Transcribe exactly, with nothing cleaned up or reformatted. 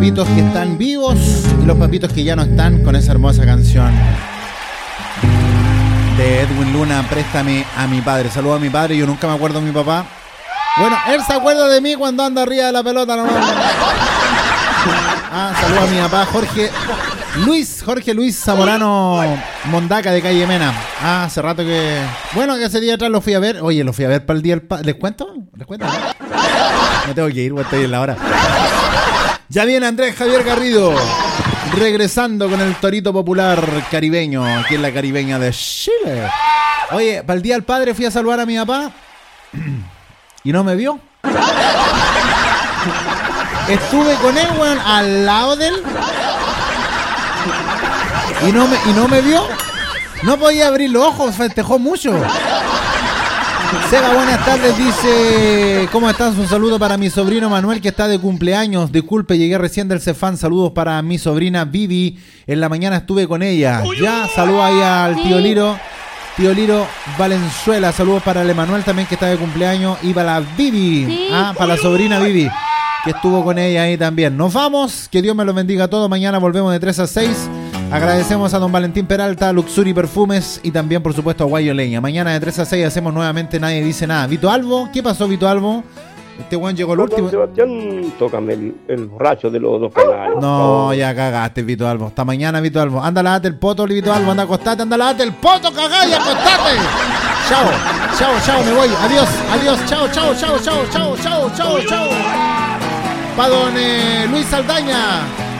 papitos que están vivos y los papitos que ya no están con esa hermosa canción de Edwin Luna, Préstame a mi padre. Saludo a mi padre, yo nunca me acuerdo de mi papá. Bueno, él se acuerda de mí cuando anda arriba de la pelota, ¿no? Ah, saludo a mi papá, Jorge Luis, Jorge Luis Zamorano Mondaca de Calle Mena. Ah, hace rato que... Bueno, que ese día atrás lo fui a ver. Oye, lo fui a ver para el día del padre. ¿Les cuento? ¿Les cuento? Me tengo que ir, estoy en la hora. Ya viene Andrés Javier Garrido, regresando con el torito popular caribeño, aquí en la caribeña de Chile. Oye, para el día del padre fui a saludar a mi papá y no me vio. Estuve con él, weón, al lado de él y no me, y no me vio. No podía abrir los ojos, festejó mucho. Seba, buenas tardes, dice, ¿cómo estás? Un saludo para mi sobrino Manuel que está de cumpleaños. Disculpe, llegué recién del Cefán. Saludos para mi sobrina Vivi. En la mañana estuve con ella. Ya, saludos ahí al tío Liro. Tío Liro Valenzuela. Saludos para el Emanuel también que está de cumpleaños. Y para la Vivi. Sí. Ah, para la sobrina Vivi, que estuvo con ella ahí también. Nos vamos. Que Dios me los bendiga a todos. Mañana volvemos de tres a seis. Agradecemos a don Valentín Peralta, Luxury Perfumes y también, por supuesto, a Guayo Leña. Mañana de tres a seis hacemos nuevamente Nadie Dice Nada. Vito Albo, ¿qué pasó, Vito Albo? Este weón llegó el último. Sebastián, tócame el, el borracho de los dos canales. No, oh. Ya cagaste, Vito Albo. Hasta mañana, Vito Albo. Anda, lavate el poto, Vito Albo. Anda, acostate, anda, lavate el poto, cagá y acostate. Chao, chao, chao, me voy. Adiós, adiós, chao, chao, chao, chao, chao, chao, chao, chao. Pa' don eh, Luis Saldaña.